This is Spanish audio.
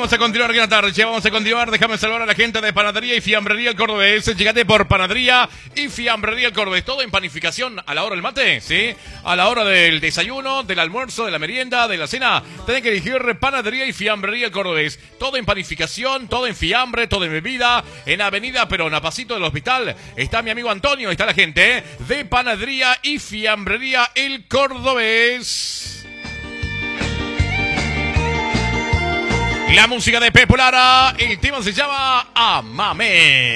vamos a continuar con la tarde. Vamos a continuar. Déjame saludar a la gente de Panadería y Fiambrería El Cordobés. Llegate por Panadería y Fiambrería El Cordobés. Todo en panificación a la hora del mate, ¿sí? A la hora del desayuno, del almuerzo, de la merienda, de la cena. Tenés que elegir Panadería y Fiambrería El Cordobés. Todo en panificación, todo en fiambre, todo en bebida. En Avenida Perón, a pasito del hospital. Está mi amigo Antonio, está la gente de Panadería y Fiambrería El Cordobés. La música de Pepo Lara, el tema se llama Amame.